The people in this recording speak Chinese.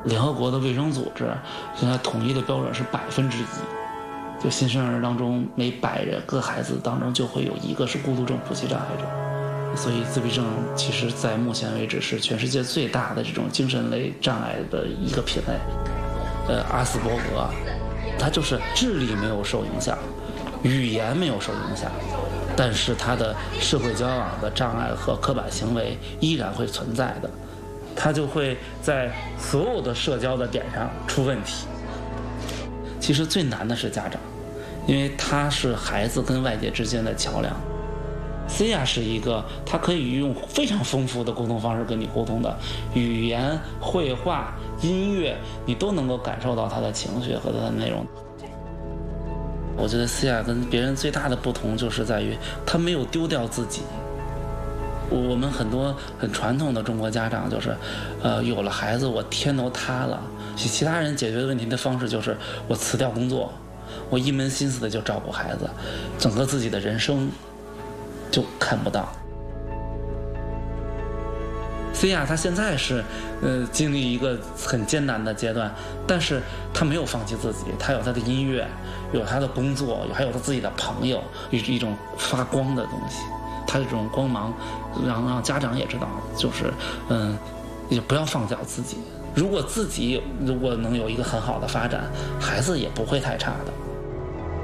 联合国的卫生组织现在统一的标准是1%，就新生儿当中每100个孩子当中就会有1个是孤独症谱系障碍者。所以自闭症其实在目前为止是全世界最大的这种精神类障碍的一个品类。阿斯伯格，他就是智力没有受影响，语言没有受影响，但是他的社会交往的障碍和刻板行为依然会存在的，他就会在所有的社交的点上出问题。其实最难的是家长，因为他是孩子跟外界之间的桥梁。Cia 是一个，他可以用非常丰富的沟通方式跟你沟通的，语言、绘画、音乐，你都能够感受到他的情绪和他的内容。我觉得 Cia 跟别人最大的不同就是在于他没有丢掉自己。我们很多很传统的中国家长就是，有了孩子我天都塌了，其他人解决问题的方式就是我辞掉工作，我一门心思的就照顾孩子，整个自己的人生就看不到。Cia 他现在是经历一个很艰难的阶段，但是他没有放弃自己，他有他的音乐，有他的工作，还有他自己的朋友，一种发光的东西。他这种光芒让家长也知道，就是也不要放掉自己。如果自己能有一个很好的发展，孩子也不会太差的。